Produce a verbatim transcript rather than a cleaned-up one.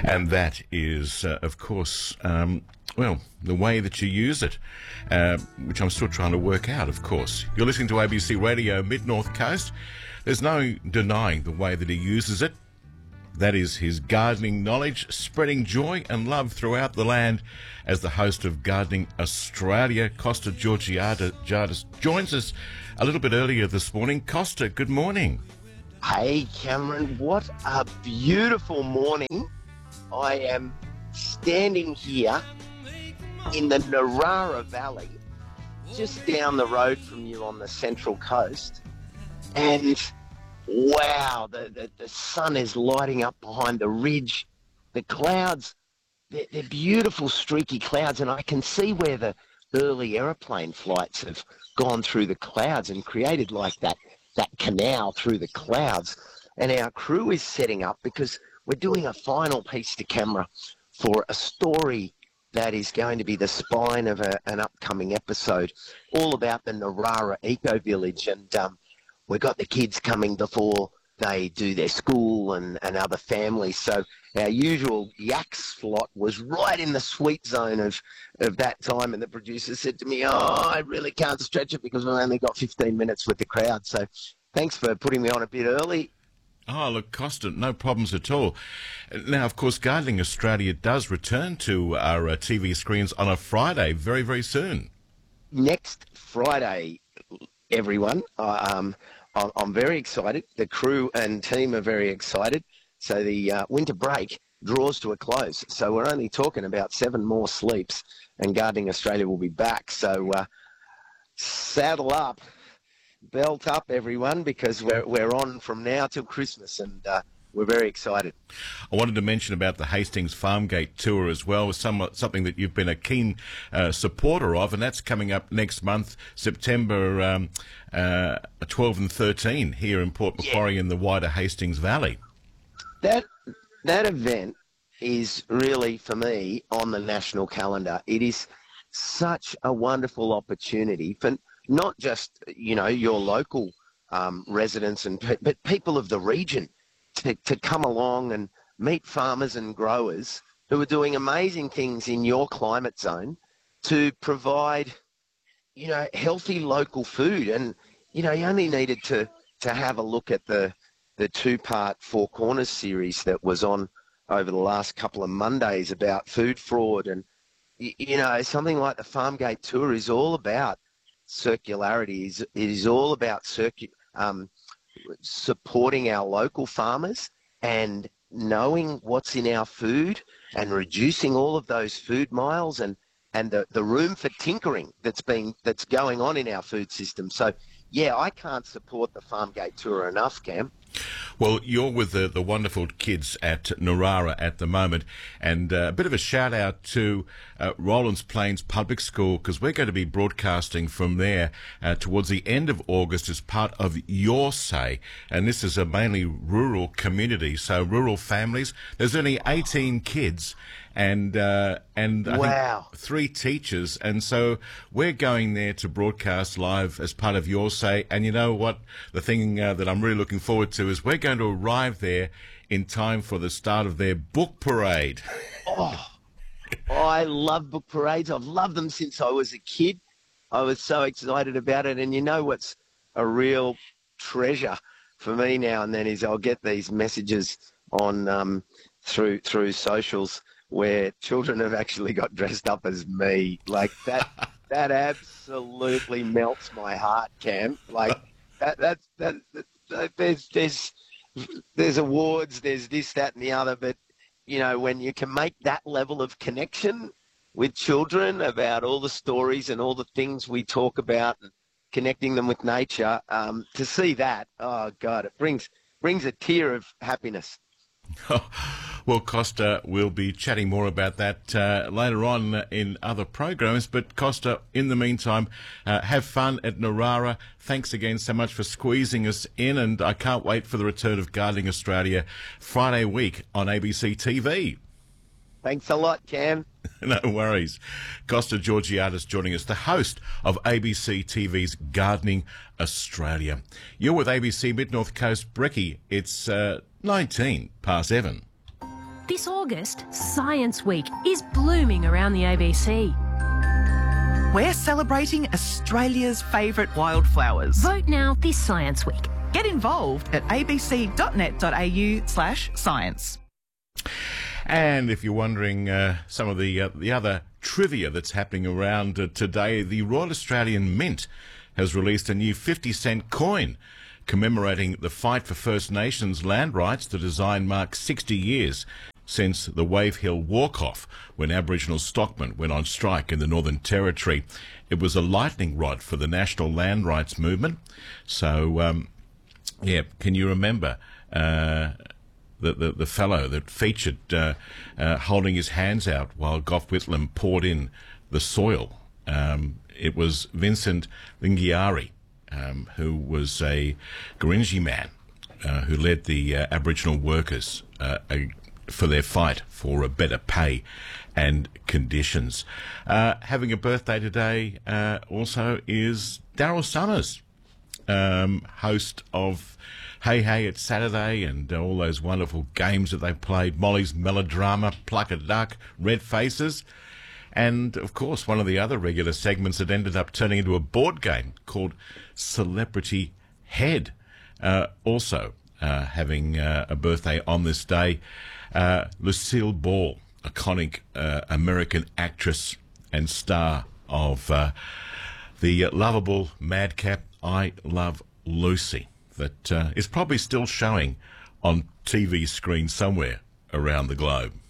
And that is, uh, of course, um, well, the way that you use it, uh, which I'm still trying to work out, of course. You're listening to A B C Radio Mid-North Coast. There's no denying the way that he uses it. That is his gardening knowledge, spreading joy and love throughout the land. As the host of Gardening Australia, Costa Georgiadis joins us a little bit earlier this morning. Costa, good morning. Hey, Cameron, what a beautiful morning. I am standing here in the Narara Valley, just down the road from you on the Central Coast, and wow, the, the, the sun is lighting up behind the ridge. The clouds, they're, they're beautiful streaky clouds, and I can see where the early aeroplane flights have gone through the clouds and created like that, that canal through the clouds. And our crew is setting up because we're doing a final piece to camera for a story that is going to be the spine of a, an upcoming episode, all about the Narara Eco Village. And um, we've got the kids coming before they do their school and, and other families. So our usual yak slot was right in the sweet zone of, of that time. And the producer said to me, oh, I really can't stretch it because we've only got fifteen minutes with the crowd. So thanks for putting me on a bit early. Oh, look, Costa, no problems at all. Now, of course, Gardening Australia does return to our uh, T V screens on a Friday very, very soon. Next Friday, everyone. Uh, um, I'm, I'm very excited. The crew and team are very excited. So the uh, winter break draws to a close. So we're only talking about seven more sleeps and Gardening Australia will be back. So uh, saddle up. Belt up, everyone, because we're we're on from now till Christmas, and uh, we're very excited. I wanted to mention about the Hastings Farmgate tour as well, somewhat something that you've been a keen uh, supporter of, and that's coming up next month, September um, uh, twelve and thirteen, here in Port Macquarie yeah. in the wider Hastings Valley. That that event is really, for me, on the national calendar. It is such a wonderful opportunity for not just, you know, your local um, residents, and but people of the region to, to come along and meet farmers and growers who are doing amazing things in your climate zone to provide, you know, healthy local food. And, you know, you only needed to, to have a look at the, the two-part Four Corners series that was on over the last couple of Mondays about food fraud. And, you know, something like the Farmgate Tour is all about circularity. Is it is all about circu um, supporting our local farmers and knowing what's in our food and reducing all of those food miles and and the, the room for tinkering that's being that's going on in our food system. So yeah, I can't support the Farmgate Tour enough, Cam. Well, you're with the, the wonderful kids at Narara at the moment, and uh, a bit of a shout out to uh, Rollins Plains Public School, because we're going to be broadcasting from there uh, towards the end of August as part of Your Say, and this is a mainly rural community, so rural families. There's only eighteen kids, and uh, and I wow. think three teachers, and so we're going there to broadcast live as part of Your Say. And you know what? The thing uh, that I'm really looking forward to is we're going to arrive there in time for the start of their book parade. Oh, I love book parades. I've loved them since I was a kid. I was so excited about it. And you know what's a real treasure for me now and then is I'll get these messages on um, through through socials where children have actually got dressed up as me. Like that, that absolutely melts my heart, Cam. Like that, that's that, that, that. There's there's there's awards, there's this, that, and the other. But you know, when you can make that level of connection with children about all the stories and all the things we talk about, and connecting them with nature, um, to see that, oh God, it brings brings a tear of happiness. Well, Costa, we'll be chatting more about that uh, later on in other programs. But Costa, in the meantime, uh, have fun at Narara. Thanks again so much for squeezing us in, and I can't wait for the return of Gardening Australia Friday week on A B C T V. Thanks a lot, Cam. No worries. Costa Georgiadis joining us, the host of A B C T V's Gardening Australia. You're with A B C Mid-North Coast Brekkie. It's uh, nineteen past seven. This August, Science Week is blooming around the A B C. We're celebrating Australia's favourite wildflowers. Vote now this Science Week. Get involved at abc.net.au slash science. And if you're wondering uh, some of the uh, the other trivia that's happening around uh, today, the Royal Australian Mint has released a new fifty cent coin commemorating the fight for First Nations land rights. The design marks sixty years since the Wave Hill walk-off, when Aboriginal stockmen went on strike in the Northern Territory. It was a lightning rod for the national land rights movement. So, um, yeah, can you remember uh, the, the the fellow that featured uh, uh, holding his hands out while Gough Whitlam poured in the soil? Um, it was Vincent Lingiari, um, who was a Gurindji man uh, who led the uh, Aboriginal workers uh, a, for their fight for a better pay and conditions. Uh, having a birthday today uh, also is Daryl Summers, um, host of Hey Hey It's Saturday and uh, all those wonderful games that they played, Molly's Melodrama, Pluck a Duck, Red Faces, and of course one of the other regular segments that ended up turning into a board game called Celebrity Head. Uh, also uh, having uh, a birthday on this day, uh, Lucille Ball, iconic uh, American actress and star of uh, the lovable madcap I Love Lucy, that uh, is probably still showing on T V screens somewhere around the globe.